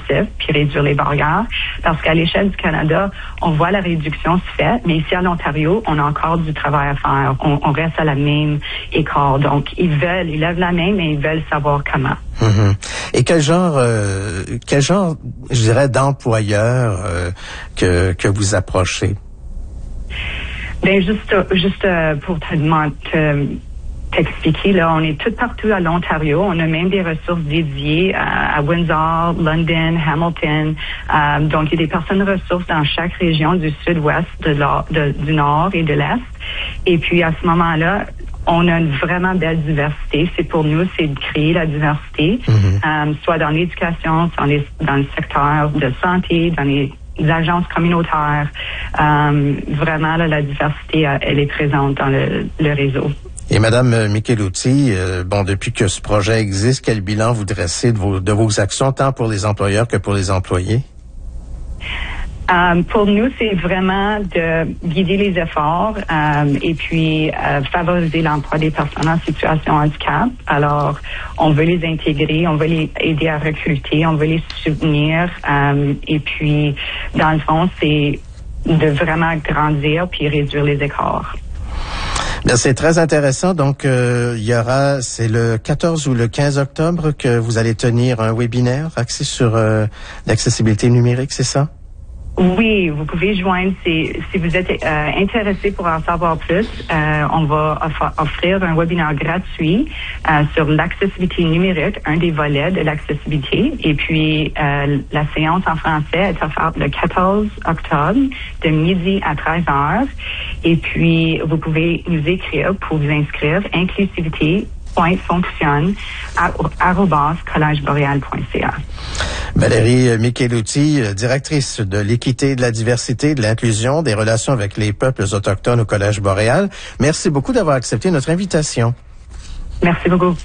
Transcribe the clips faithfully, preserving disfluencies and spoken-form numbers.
inclusif puis réduire les barrières. Parce qu'à l'échelle du Canada, on voit la réduction se fait, mais ici à l'Ontario, on a encore du travail à faire. On, on reste à la même écart. Donc, ils veulent, ils lèvent la main, mais ils veulent savoir comment. Mm-hmm. Et quel genre, euh, quel genre, je dirais, d'employeur euh, que que vous approchez? Ben juste, juste euh, pour te demander. T'expliquer, là, on est tout partout à l'Ontario. On a même des ressources dédiées à, à Windsor, London, Hamilton. Euh, donc, il y a des personnes ressources dans chaque région du sud-ouest, de de, du nord et de l'est. Et puis, à ce moment-là, on a une vraiment belle diversité. C'est pour nous, c'est de créer la diversité, mm-hmm. euh, soit dans l'éducation, soit dans, les, dans le secteur de santé, dans les les agences communautaires. Euh, vraiment, là, la diversité, elle est présente dans le, le réseau. Et Madame Michelutti, euh, bon, depuis que ce projet existe, quel bilan vous dressez de vos, de vos actions, tant pour les employeurs que pour les employés? Euh, pour nous, c'est vraiment de guider les efforts euh, et puis euh, favoriser l'emploi des personnes en situation de handicap. Alors, on veut les intégrer, on veut les aider à recruter, on veut les soutenir euh, et puis, dans le fond, c'est de vraiment grandir puis réduire les écarts. Bien, c'est très intéressant. Donc, euh, il y aura, c'est le quatorze ou le quinze octobre que vous allez tenir un webinaire axé sur euh, l'accessibilité numérique, c'est ça? Oui, vous pouvez joindre. Si, si vous êtes euh, intéressé pour en savoir plus, euh, on va off- offrir un webinaire gratuit euh, sur l'accessibilité numérique, un des volets de l'accessibilité. Et puis, euh, la séance en français est offerte le quatorze octobre de midi à treize heures. Et puis, vous pouvez nous écrire pour vous inscrire inclusivité point fonctionne arobase collège boréal point c a. Valérie Michelutti, directrice de l'équité, de la diversité, de l'inclusion, des relations avec les peuples autochtones au Collège Boréal. Merci beaucoup d'avoir accepté notre invitation. Merci beaucoup.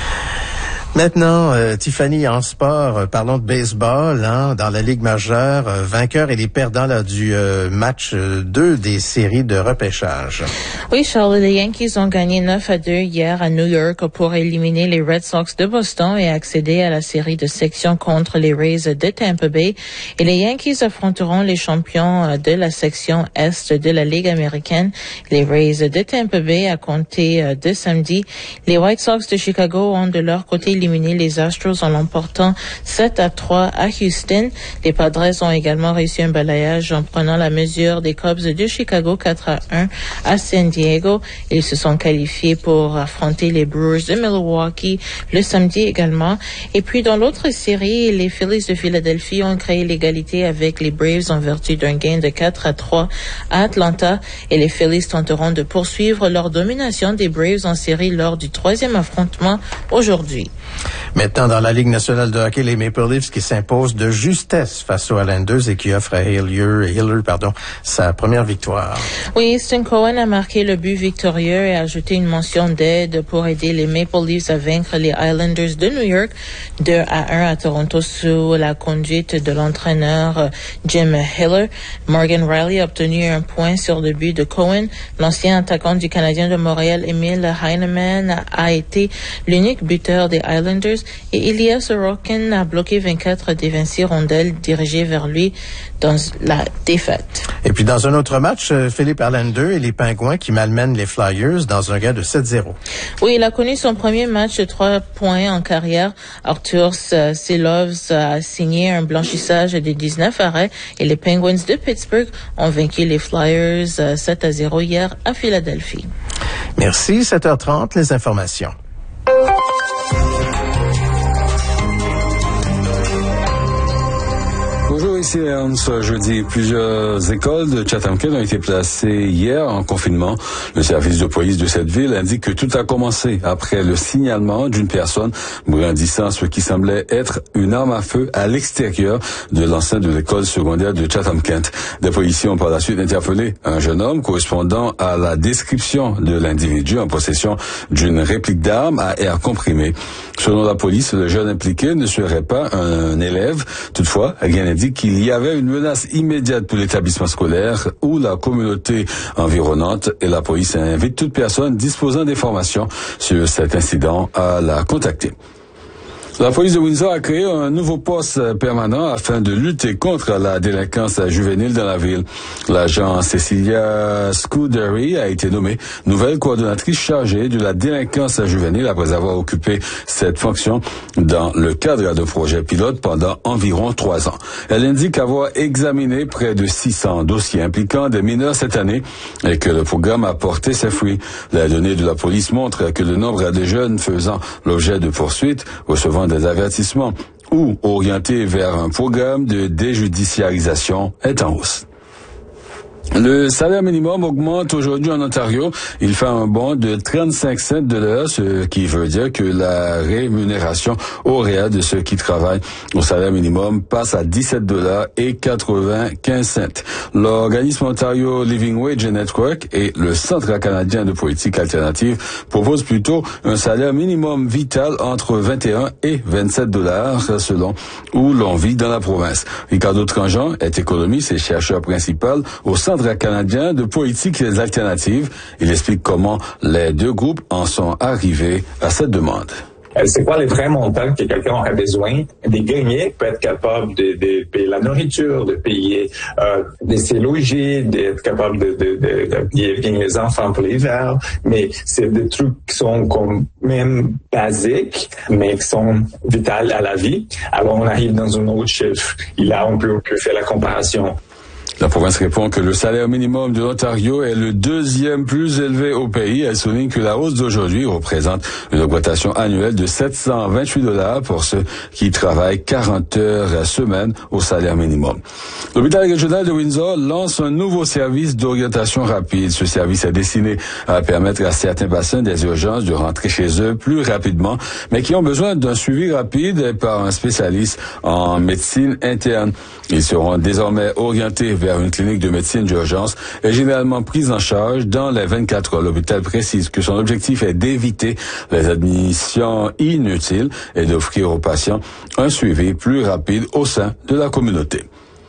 Maintenant, euh, Tiffany, en sport, euh, parlons de baseball, hein, dans la Ligue majeure, euh, vainqueur et les perdants là, du euh, match deux des séries de repêchage. Oui, Charles, les Yankees ont gagné neuf à deux hier à New York pour éliminer les Red Sox de Boston et accéder à la série de section contre les Rays de Tampa Bay. Et les Yankees affronteront les champions de la section Est de la Ligue américaine, les Rays de Tampa Bay, à compter de samedi. Les White Sox de Chicago ont de leur côté éliminé les Astros en l'emportant sept à trois à Houston. Les Padres ont également réussi un balayage en prenant la mesure des Cubs de Chicago quatre à un à San Diego. Ils se sont qualifiés pour affronter les Brewers de Milwaukee le samedi également. Et puis dans l'autre série, les Phillies de Philadelphie ont créé l'égalité avec les Braves en vertu d'un gain de quatre à trois à Atlanta. Et les Phillies tenteront de poursuivre leur domination des Braves en série lors du troisième affrontement aujourd'hui. Maintenant, dans la Ligue nationale de hockey, les Maple Leafs qui s'imposent de justesse face aux Islanders et qui offrent à Hiller, Hiller pardon, sa première victoire. Oui, Easton Cohen a marqué le but victorieux et a ajouté une mention d'aide pour aider les Maple Leafs à vaincre les Islanders de New York deux à un à Toronto sous la conduite de l'entraîneur Jim Hiller. Morgan Riley a obtenu un point sur le but de Cohen. L'ancien attaquant du Canadien de Montréal, Emil Heinemann, a été l'unique buteur des Islanders et Ilya Sorokin a bloqué vingt-quatre des vingt-six rondelles dirigées vers lui dans la défaite. Et puis dans un autre match, Philippe Arlander et les Pingouins qui malmènent les Flyers dans un gain de sept zéro. Oui, il a connu son premier match de trois points en carrière. Arthur Silovs a signé un blanchissage de dix-neuf arrêts et les Penguins de Pittsburgh ont vaincu les Flyers sept à zéro hier à Philadelphie. Merci. sept heures trente, les informations. Bonjour, ici Ernst. Jeudi, plusieurs écoles de Chatham-Kent ont été placées hier en confinement. Le service de police de cette ville indique que tout a commencé après le signalement d'une personne brandissant ce qui semblait être une arme à feu à l'extérieur de l'enceinte de l'école secondaire de Chatham-Kent. Des policiers ont par la suite interpellé un jeune homme correspondant à la description de l'individu en possession d'une réplique d'arme à air comprimé. Selon la police, le jeune impliqué ne serait pas un élève. Toutefois, rien n'indique qu'il y avait une menace immédiate pour l'établissement scolaire ou la communauté environnante et la police invite toute personne disposant d'informations sur cet incident à la contacter. La police de Windsor a créé un nouveau poste permanent afin de lutter contre la délinquance juvénile dans la ville. L'agent Cecilia Scuderi a été nommée nouvelle coordonnatrice chargée de la délinquance juvénile après avoir occupé cette fonction dans le cadre d'un projet pilote pendant environ trois ans. Elle indique avoir examiné près de six cents dossiers impliquant des mineurs cette année et que le programme a porté ses fruits. Les données de la police montrent que le nombre de jeunes faisant l'objet de poursuites, recevant des avertissements ou orientés vers un programme de déjudiciarisation est en hausse. Le salaire minimum augmente aujourd'hui en Ontario. Il fait un bond de trente-cinq cents de l'heure, ce qui veut dire que la rémunération horaire de ceux qui travaillent au salaire minimum passe à dix-sept dollars et quatre-vingt-quinze cents. L'organisme Ontario Living Wage Network et le Centre canadien de politique alternative proposent plutôt un salaire minimum vital entre vingt et un et vingt-sept dollars selon où l'on vit dans la province. Ricardo Tranjan est économiste et chercheur principal au Centre canadien de politique alternative. Il explique comment les deux groupes en sont arrivés à cette demande. C'est quoi les vrais montants que quelqu'un aurait besoin de gagner pour être capable de, de payer la nourriture, de payer euh, de se loger, d'être capable de, de, de, de payer bien les enfants pour l'hiver. Mais c'est des trucs qui sont quand même basiques, mais qui sont vitaux à la vie. Alors on arrive dans un autre chiffre. Et là, on peut, on peut faire la comparaison. La province répond que le salaire minimum de l'Ontario est le deuxième plus élevé au pays. Elle souligne que la hausse d'aujourd'hui représente une augmentation annuelle de sept cent vingt-huit dollars pour ceux qui travaillent quarante heures à semaine au salaire minimum. L'hôpital régional de Windsor lance un nouveau service d'orientation rapide. Ce service est destiné à permettre à certains patients des urgences de rentrer chez eux plus rapidement, mais qui ont besoin d'un suivi rapide par un spécialiste en médecine interne. Ils seront désormais orientés vers une clinique de médecine d'urgence et généralement prise en charge dans les vingt-quatre heures. L'hôpital précise que son objectif est d'éviter les admissions inutiles et d'offrir aux patients un suivi plus rapide au sein de la communauté.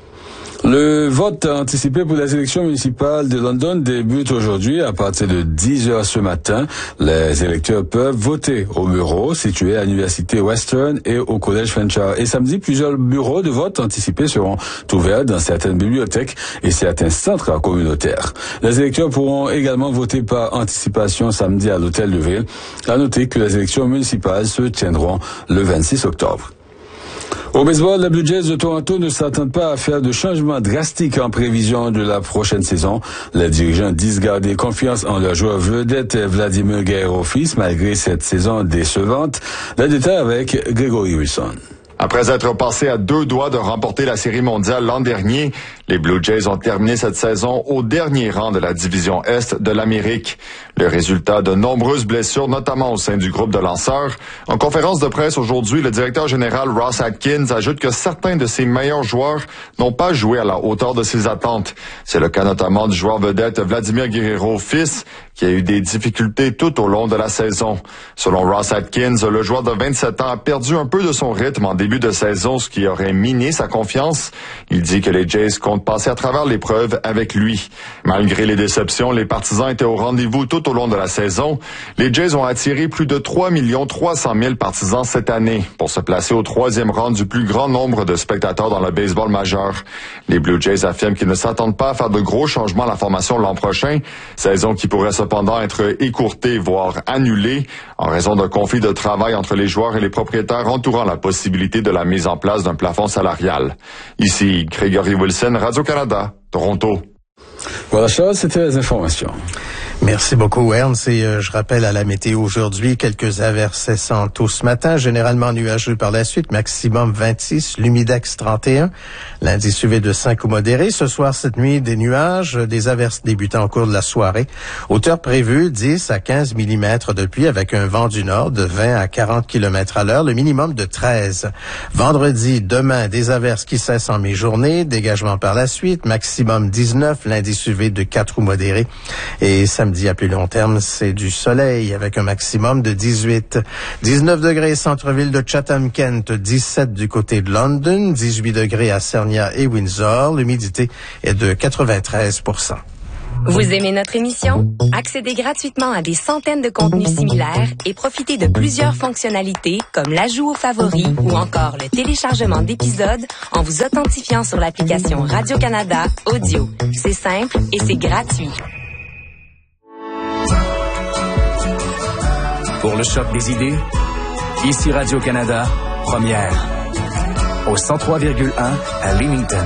Le vote anticipé pour les élections municipales de London débute aujourd'hui à partir de dix heures ce matin. Les électeurs peuvent voter au bureau situé à l'Université Western et au Collège Fanshawe. Et samedi, plusieurs bureaux de vote anticipés seront ouverts dans certaines bibliothèques et certains centres communautaires. Les électeurs pourront également voter par anticipation samedi à l'Hôtel de Ville. À noter que les élections municipales se tiendront le vingt-six octobre. Au baseball, les Blue Jays de Toronto ne s'attendent pas à faire de changements drastiques en prévision de la prochaine saison. Les dirigeants disent garder confiance en leur joueur vedette Vladimir Guerrero fils malgré cette saison décevante. Les détails avec Gregory Wilson. Après être passé à deux doigts de remporter la Série mondiale l'an dernier, les Blue Jays ont terminé cette saison au dernier rang de la division Est de l'Amérique. Le résultat de nombreuses blessures, notamment au sein du groupe de lanceurs. En conférence de presse aujourd'hui, le directeur général Ross Atkins ajoute que certains de ses meilleurs joueurs n'ont pas joué à la hauteur de ses attentes. C'est le cas notamment du joueur vedette Vladimir Guerrero fils, qui a eu des difficultés tout au long de la saison. Selon Ross Atkins, le joueur de vingt-sept ans a perdu un peu de son rythme en début de saison, ce qui aurait miné sa confiance. Il dit que les Jays comptent passer à travers l'épreuve avec lui. Malgré les déceptions, les partisans étaient au rendez-vous tout au long de la saison. Les Jays ont attiré plus de trois millions trois cent mille partisans cette année pour se placer au troisième rang du plus grand nombre de spectateurs dans le baseball majeur. Les Blue Jays affirment qu'ils ne s'attendent pas à faire de gros changements à la formation l'an prochain, saison qui pourrait cependant être écourtée, voire annulée, en raison d'un conflit de travail entre les joueurs et les propriétaires entourant la possibilité de la mise en place d'un plafond salarial. Ici, Gregory Wilson, Radio-Canada, Toronto. Voilà, Charles, c'était les informations. Merci beaucoup, Ernst. Et euh, je rappelle à la météo aujourd'hui, quelques averses cessantes tôt ce matin, généralement nuageux par la suite, maximum vingt-six, l'humidex trente et un, l'indice U V de cinq ou modéré. Ce soir, cette nuit, des nuages, des averses débutant au cours de la soirée. Hauteur prévue, dix à quinze millimètres de pluie avec un vent du nord de vingt à quarante kilomètres à l'heure, le minimum de treize. Vendredi, demain, des averses qui cessent en mi-journée, dégagement par la suite, maximum dix-neuf, l'indice U V de quatre ou modéré. Et samedi, à plus long terme, c'est du soleil avec un maximum de dix-huit. dix-neuf degrés centre-ville de Chatham-Kent, dix-sept du côté de London, dix-huit degrés à Sarnia et Windsor. L'humidité est de quatre-vingt-treize pour cent. Vous aimez notre émission? Accédez gratuitement à des centaines de contenus similaires et profitez de plusieurs fonctionnalités comme l'ajout aux favoris ou encore le téléchargement d'épisodes en vous authentifiant sur l'application Radio-Canada Audio. C'est simple et c'est gratuit. Pour le choc des idées, ici Radio-Canada, première, au cent trois virgule un à Leamington.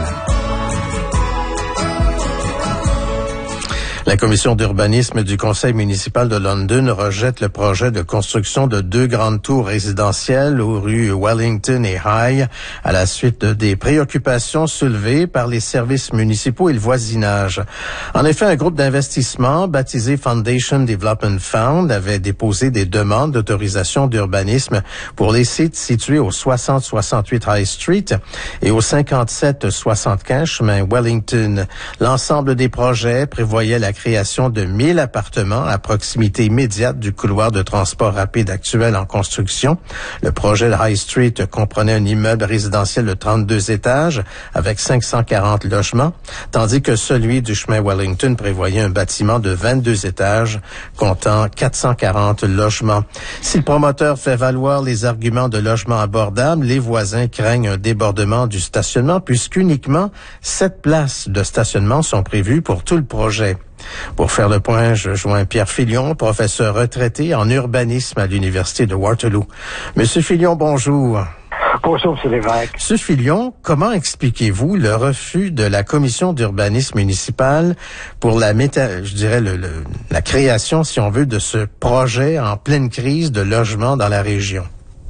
La commission d'urbanisme du conseil municipal de London rejette le projet de construction de deux grandes tours résidentielles aux rues Wellington et High à la suite des préoccupations soulevées par les services municipaux et le voisinage. En effet, un groupe d'investissement baptisé Foundation Development Fund avait déposé des demandes d'autorisation d'urbanisme pour les sites situés au soixante soixante-huit High Street et au cinquante-sept soixante-quinze chemin Wellington. L'ensemble des projets prévoyait la création de mille appartements à proximité immédiate du couloir de transport rapide actuel en construction. Le projet de High Street comprenait un immeuble résidentiel de trente-deux étages avec cinq cent quarante logements, tandis que celui du chemin Wellington prévoyait un bâtiment de vingt-deux étages comptant quatre cent quarante logements. Si le promoteur fait valoir les arguments de logement abordable, les voisins craignent un débordement du stationnement puisqu'uniquement sept places de stationnement sont prévues pour tout le projet. Pour faire le point, je joins Pierre Filion, professeur retraité en urbanisme à l'Université de Waterloo. Monsieur Filion, bonjour. Bonjour, M. Lévesque. Monsieur Filion, comment expliquez-vous le refus de la commission d'urbanisme municipal pour la méta, je dirais le, le, la création, si on veut, de ce projet en pleine crise de logement dans la région?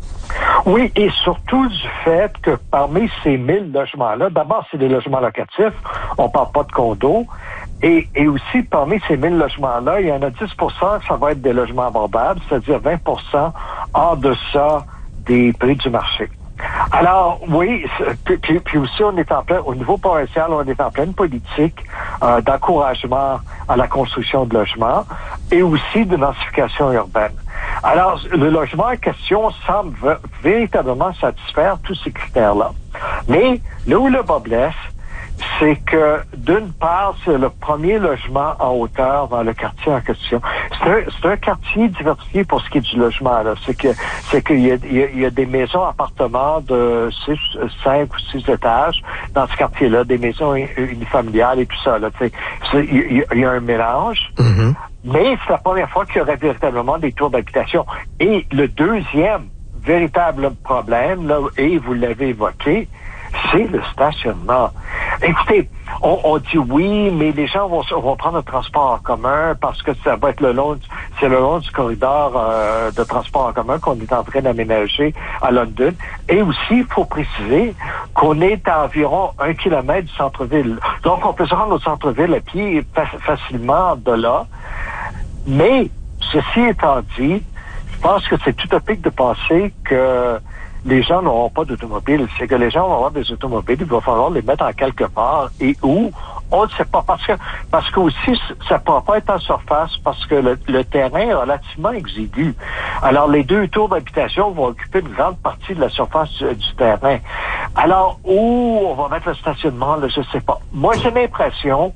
Oui, et surtout du fait que parmi ces mille logements-là, d'abord, c'est des logements locatifs, on parle pas de condos, et, et aussi, parmi ces mille logements-là, il y en a dix pour cent, ça va être des logements abordables, c'est-à-dire vingt pour cent en deçà des prix du marché. Alors, oui, puis, puis, puis aussi, on est en plein, au niveau provincial, on est en pleine politique euh, d'encouragement à la construction de logements et aussi de densification urbaine. Alors, le logement en question semble v- véritablement satisfaire tous ces critères-là. Mais là où le bas blesse, c'est que, d'une part, c'est le premier logement en hauteur dans le quartier en question. C'est un, c'est un quartier diversifié pour ce qui est du logement, là. C'est que, c'est qu'il y a, il y a, il y a des maisons, appartements de six, cinq ou six étages dans ce quartier-là, des maisons unifamiliales et tout ça, là. Tu sais, c'est, il, y a, il y a un mélange. Mm-hmm. Mais c'est la première fois qu'il y aurait véritablement des tours d'habitation. Et le deuxième véritable problème, là, et vous l'avez évoqué, c'est le stationnement. Écoutez, on, on dit oui, mais les gens vont, vont prendre le transport en commun parce que ça va être le long, c'est le long du corridor euh, de transport en commun qu'on est en train d'aménager à London. Et aussi, il faut préciser qu'on est à environ un kilomètre du centre-ville. Donc, on peut se rendre au centre-ville à pied fa- facilement de là. Mais, ceci étant dit, je pense que c'est utopique de penser que les gens n'auront pas d'automobile. C'est que les gens vont avoir des automobiles, il va falloir les mettre en quelque part et où, on ne sait pas. Parce que, parce que aussi, ça ne pourra pas être en surface parce que le, le terrain est relativement exigu. Alors, les deux tours d'habitation vont occuper une grande partie de la surface du, du terrain. Alors, où on va mettre le stationnement, là, je ne sais pas. Moi, j'ai l'impression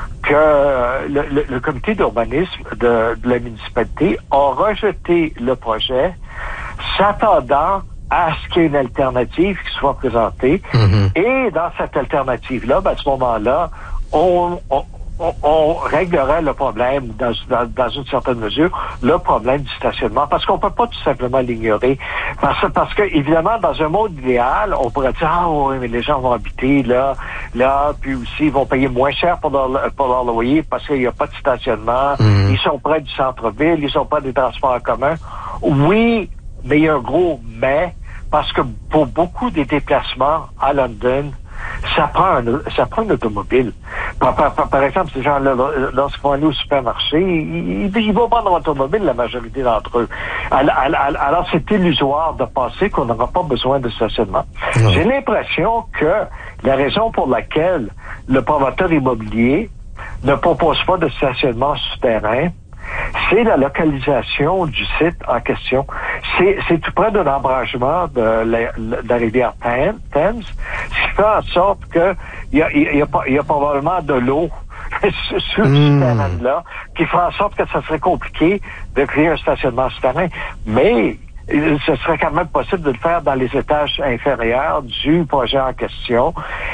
que le, le, le comité d'urbanisme de, de la municipalité a rejeté le projet, s'attendant à ce qu'il y ait une alternative qui soit présentée. Mm-hmm. Et dans cette alternative-là, ben, à ce moment-là, on, on, on, on réglerait le problème, dans, dans, dans une certaine mesure, le problème du stationnement, parce qu'on peut pas tout simplement l'ignorer. Parce, parce que, évidemment, dans un monde idéal, on pourrait dire, ah oui, mais les gens vont habiter là, là, puis aussi, ils vont payer moins cher pour leur, pour leur loyer parce qu'il n'y a pas de stationnement. Mm-hmm. Ils sont près du centre-ville, ils sont près des transports en commun. Oui, mais il y a un gros mais, parce que pour beaucoup des déplacements à London, ça prend un, ça prend une automobile. Par, par, par, par exemple, ces gens-là, lorsqu'ils vont aller au supermarché, ils, ils vont prendre leur automobile, la majorité d'entre eux. Alors, alors, alors c'est illusoire de penser qu'on n'aura pas besoin de stationnement. Mmh. J'ai l'impression que la raison pour laquelle le promoteur immobilier ne propose pas de stationnement souterrain, c'est la localisation du site en question. C'est, c'est tout près de l'embrasement de la, de la rivière Thames, ce qui fait en sorte que il y a, il y a, il y a probablement de l'eau sur mmh. ce terrain-là, qui fera en sorte que ça serait compliqué de créer un stationnement souterrain. Mais ce serait quand même possible de le faire dans les étages inférieurs du projet en question.